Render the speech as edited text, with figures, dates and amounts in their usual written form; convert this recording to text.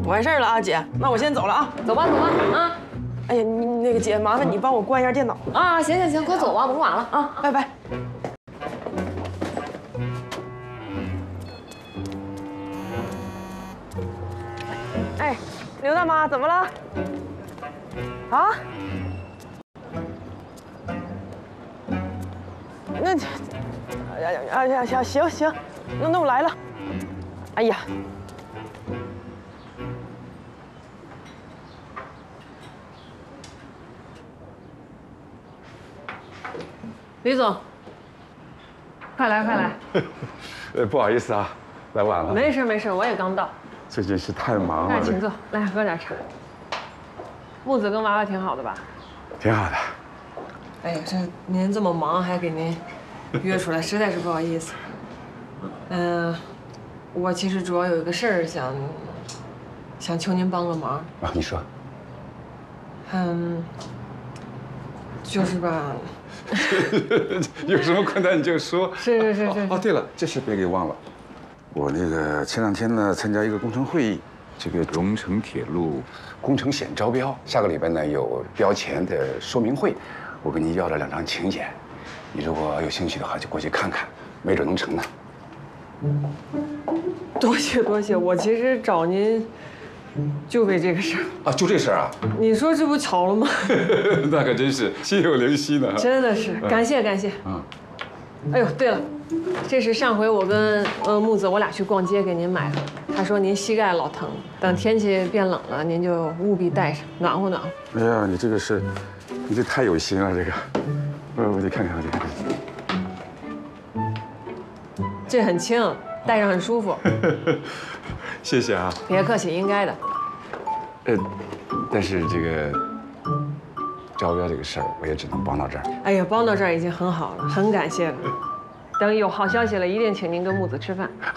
不碍事了啊，姐，那我先走了啊。 走吧，走吧，啊！ 哎呀，那个姐，麻烦你帮我关一下电脑啊，行行行，快走吧，甭晚了啊，拜拜。哎，刘大妈，怎么了？啊？那，行，那我来了。哎呀。 李总，快来！ 不好意思啊，来晚了。 没事，我也刚到。 最近是太忙了。 那请坐，来喝点茶。木子跟娃娃挺好的吧？ 挺好的。 哎呀，这您这么忙还给您约出来，实在是不好意思。我其实主要有一个事儿想求您帮个忙。 啊，你说。 就是吧。 有什么困难你就说。 是。 哦，对了，这事别给忘了。我那个前2天呢参加一个工程会议，这个荣成铁路工程险招标，下个礼拜呢有标前的说明会，我跟您要了2张请柬，你如果有兴趣的话就过去看看，没准能成呢。 多谢，我其实找您。 就为这个事儿啊，就这事儿啊？ 你说这不巧了吗？ 那可真是心有灵犀呢。 真的是，感谢。嗯。哎呦，对了，这是上回我跟木子我俩去逛街给您买的。他说您膝盖老疼，等天气变冷了，您就务必带上，暖和。 哎呀，你这个是，你这太有心了，这个。我得看看。 这很轻，戴上很舒服。 谢谢啊。 别客气，应该的。 但是这个招标这个事儿，我也只能帮到这儿。 哎呀，帮到这儿已经很好了，很感谢了。等有好消息了，一定请您跟木子吃饭。